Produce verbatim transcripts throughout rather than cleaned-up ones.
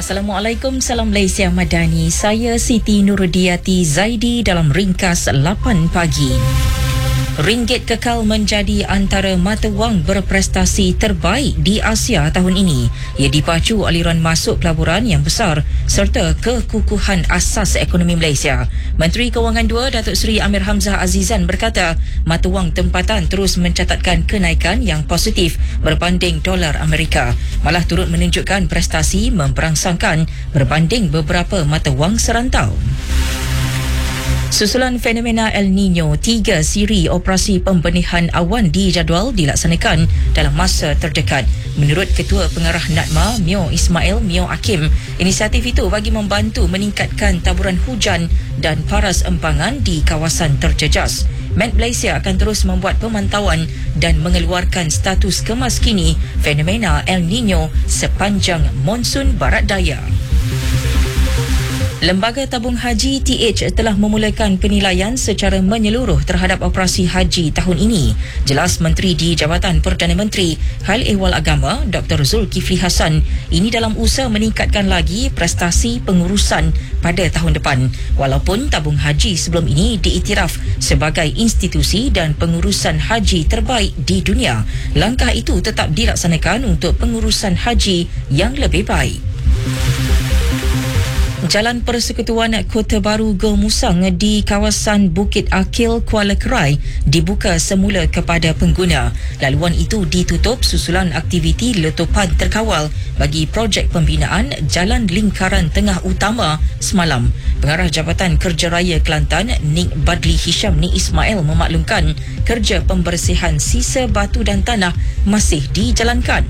Assalamualaikum, salam Malaysia Madani. Saya Siti Nurudiati Zaidi dalam ringkas lapan pagi. Ringgit kekal menjadi antara mata wang berprestasi terbaik di Asia tahun ini. Ia dipacu aliran masuk pelaburan yang besar serta kekukuhan asas ekonomi Malaysia. Menteri Kewangan dua Datuk Seri Amir Hamzah Azizan berkata, mata wang tempatan terus mencatatkan kenaikan yang positif berbanding dolar Amerika. Malah turut menunjukkan prestasi memperangsangkan berbanding beberapa mata wang serantau. Susulan fenomena El Nino, tiga siri operasi pembenihan awan dijadual dilaksanakan dalam masa terdekat. Menurut Ketua Pengarah NADMA, Mio Ismail Mio Hakim, inisiatif itu bagi membantu meningkatkan taburan hujan dan paras empangan di kawasan terjejas. Met Malaysia akan terus membuat pemantauan dan mengeluarkan status kemaskini fenomena El Nino sepanjang monsun barat daya. Lembaga Tabung Haji T H telah memulakan penilaian secara menyeluruh terhadap operasi haji tahun ini. Jelas Menteri di Jabatan Perdana Menteri Hal Ehwal Agama Doktor Zulkifli Hassan, ini dalam usaha meningkatkan lagi prestasi pengurusan pada tahun depan. Walaupun tabung haji sebelum ini diiktiraf sebagai institusi dan pengurusan haji terbaik di dunia, langkah itu tetap dilaksanakan untuk pengurusan haji yang lebih baik. Jalan Persekutuan Kota Baru Go Musang di kawasan Bukit Akil, Kuala Krai dibuka semula kepada pengguna. Laluan itu ditutup susulan aktiviti letupan terkawal bagi projek pembinaan Jalan Lingkaran Tengah Utama semalam. Pengarah Jabatan Kerja Raya Kelantan Nik Badli Hisham Nik Ismail memaklumkan kerja pembersihan sisa batu dan tanah masih dijalankan.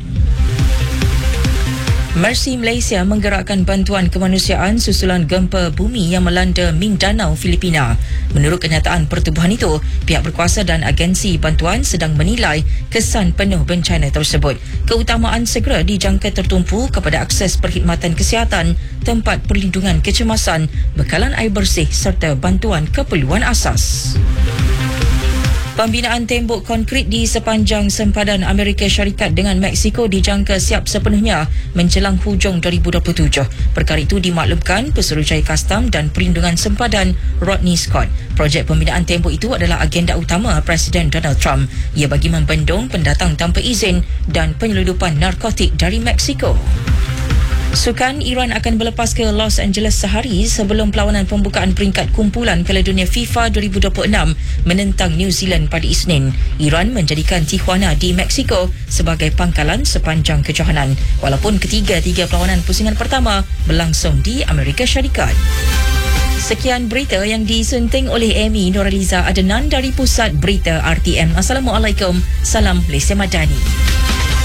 Mercy Malaysia menggerakkan bantuan kemanusiaan susulan gempa bumi yang melanda Mindanao, Filipina. Menurut kenyataan pertubuhan itu, pihak berkuasa dan agensi bantuan sedang menilai kesan penuh bencana tersebut. Keutamaan segera dijangka tertumpu kepada akses perkhidmatan kesihatan, tempat perlindungan kecemasan, bekalan air bersih serta bantuan keperluan asas. Pembinaan tembok konkrit di sepanjang sempadan Amerika Syarikat dengan Mexico dijangka siap sepenuhnya menjelang hujung dua ribu dua puluh tujuh. Perkara itu dimaklumkan Pesuruhjaya Kastam dan Perlindungan Sempadan Rodney Scott. Projek pembinaan tembok itu adalah agenda utama Presiden Donald Trump. Ia bagi membendung pendatang tanpa izin dan penyeludupan narkotik dari Mexico. Sukan Iran akan berlepas ke Los Angeles sehari sebelum perlawanan pembukaan peringkat kumpulan Piala Dunia FIFA dua ribu dua puluh enam menentang New Zealand pada Isnin. Iran menjadikan Tijuana di Mexico sebagai pangkalan sepanjang kejohanan, walaupun ketiga-tiga perlawanan pusingan pertama berlangsung di Amerika Syarikat. Sekian berita yang disunting oleh Amy Noraliza Adenan dari Pusat Berita R T M. Assalamualaikum, salam Malaysia Madani.